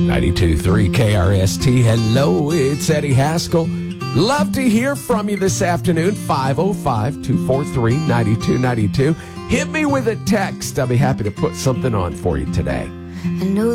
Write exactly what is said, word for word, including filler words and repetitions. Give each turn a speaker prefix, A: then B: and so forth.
A: ninety-two point three K R S T. Hello, it's Eddie Haskell. Love to hear from you this afternoon. five oh five, two four three, nine two nine two. Hit me with a text. I'll be happy to put something on for you today.
B: I know